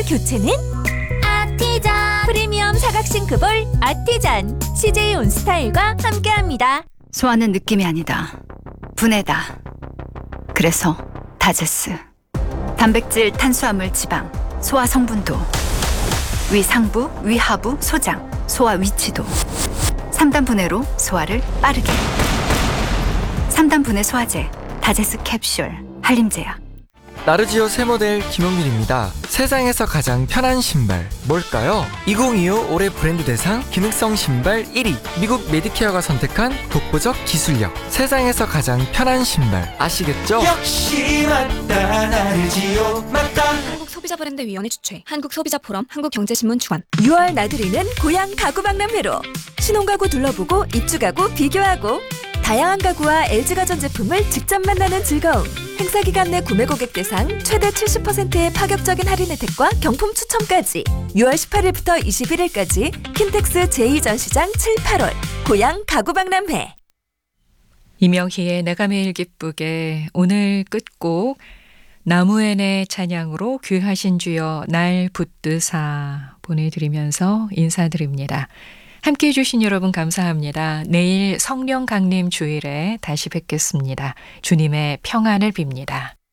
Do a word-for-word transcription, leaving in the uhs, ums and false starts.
교체는 아티잔. 프리미엄 사각 싱크볼 아티잔. 씨제이 온스타일과 함께합니다. 소화는 느낌이 아니다. 분해다. 그래서 다제스. 단백질, 탄수화물, 지방, 소화 성분도, 위 상부, 위 하부, 소장, 소화 위치도. 삼 단 분해로 소화를 빠르게. 삼 단 분해 소화제, 다제스 캡슐, 한림제약. 나르지오 새 모델 김용민입니다. 세상에서 가장 편한 신발 뭘까요? 이천이십오 올해 브랜드 대상 기능성 신발 일 위. 미국 메디케어가 선택한 독보적 기술력. 세상에서 가장 편한 신발 아시겠죠? 역시 맞다 나르지오 맞다. 한국소비자브랜드위원회 주최, 한국소비자포럼, 한국경제신문 주관. 유월 나들이는 고향 가구박람회로 신혼가구 둘러보고 입주가구 비교하고 다양한 가구와 엘지가전 제품을 직접 만나는 즐거움. 행사 기간 내 구매 고객 대상 최대 칠십 퍼센트의 파격적인 할인 혜택과 경품 추첨까지 유월 십팔일부터 이십일일까지 킨텍스 제이 전시장 칠, 팔월 고향 가구박람회. 이명희의 내가 매일 기쁘게 오늘 끝곡 나무엔의 찬양으로 귀하신 주여 날 붙드사 보내드리면서 인사드립니다. 함께해 주신 여러분 감사합니다. 내일 성령 강림 주일에 다시 뵙겠습니다. 주님의 평안을 빕니다.